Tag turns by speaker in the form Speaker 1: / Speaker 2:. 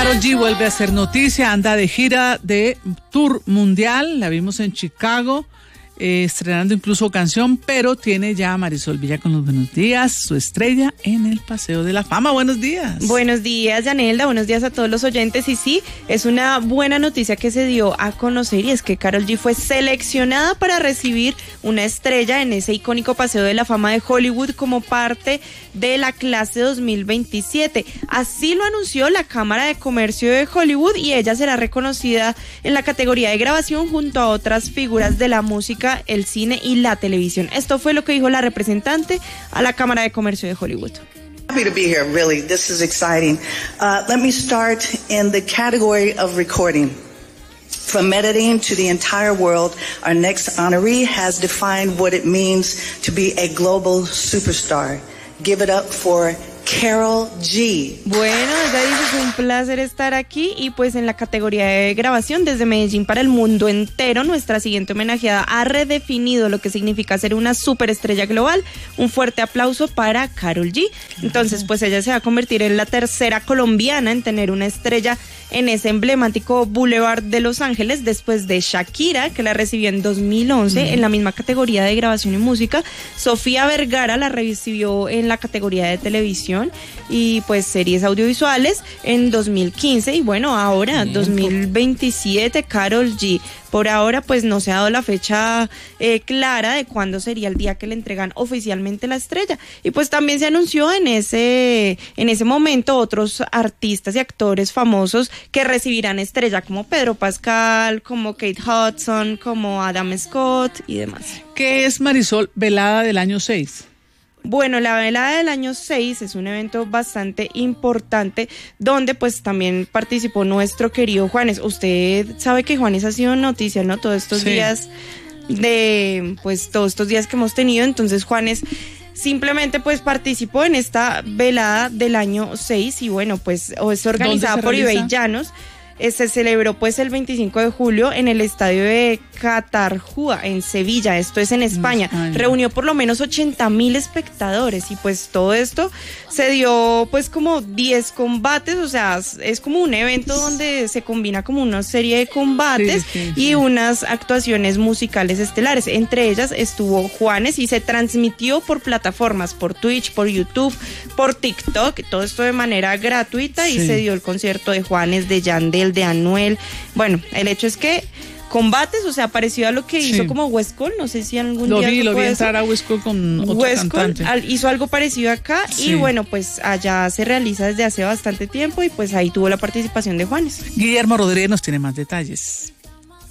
Speaker 1: Karol G vuelve a hacer noticia, anda de gira de tour mundial, la vimos en Chicago, estrenando incluso canción, pero tiene ya a Marisol Villa con los buenos días, su estrella en el Paseo de la Fama. Buenos días.
Speaker 2: Buenos días, Yanelda, buenos días a todos los oyentes. Y sí, es una buena noticia que se dio a conocer, y es que Karol G fue seleccionada para recibir una estrella en ese icónico Paseo de la Fama de Hollywood como parte de la clase 2027. Así lo anunció la Cámara de Comercio de Hollywood, y ella será reconocida en la categoría de grabación junto a otras figuras de la música, el cine y la televisión. Esto fue lo que dijo la representante a la Cámara de Comercio de Hollywood.
Speaker 3: Happy to be here, really. This is exciting. Let me start in the category of recording. From Medellin to the entire world, our next honoree has defined what it means to be a global superstar. Give it up for Karol G.
Speaker 2: Bueno, ella dice, es un placer estar aquí, y pues en la categoría de grabación desde Medellín para el mundo entero, nuestra siguiente homenajeada ha redefinido lo que significa ser una superestrella global. Un fuerte aplauso para Karol G. Entonces, pues ella se va a convertir en la tercera colombiana en tener una estrella en ese emblemático Boulevard de Los Ángeles, después de Shakira, que la recibió en 2011 en la misma categoría de grabación y música. Sofía Vergara la recibió en la categoría de televisión y pues series audiovisuales en 2015, y bueno, ahora 2027 Karol G. Por ahora pues no se ha dado la fecha clara de cuándo sería el día que le entregan oficialmente la estrella, y pues también se anunció en ese momento otros artistas y actores famosos que recibirán estrella, como Pedro Pascal, como Kate Hudson, como Adam Scott y demás.
Speaker 1: ¿Qué es, Marisol, Velada del año 6?
Speaker 2: Bueno, la velada del año 6 es un evento bastante importante donde pues también participó nuestro querido Juanes. Usted sabe que Juanes ha sido noticia, ¿no? Todos estos días todos estos días que hemos tenido. Entonces Juanes simplemente pues participó en esta velada del año 6, y bueno, pues es organizada por Ibai Llanos. Se celebró pues el 25 de julio en el estadio de Catarjúa, en Sevilla, esto es en España. Reunió por lo menos 80,000 espectadores, y pues todo esto se dio pues como 10 combates, o sea, es como un evento donde se combina como una serie de combates y unas actuaciones musicales estelares. Entre ellas estuvo Juanes, y se transmitió por plataformas, por Twitch, por YouTube, por TikTok, todo esto de manera gratuita, y se dio el concierto de Juanes, de Yandel, de Anuel. Bueno, el hecho es que combates, o sea, parecido a lo que hizo como West Coast, no sé si algún día
Speaker 1: lo vi entrar a West Coast con otro cantante.
Speaker 2: Hizo algo parecido acá, y bueno, pues allá se realiza desde hace bastante tiempo, y pues ahí tuvo la participación de Juanes.
Speaker 1: Guillermo Rodríguez nos tiene más detalles.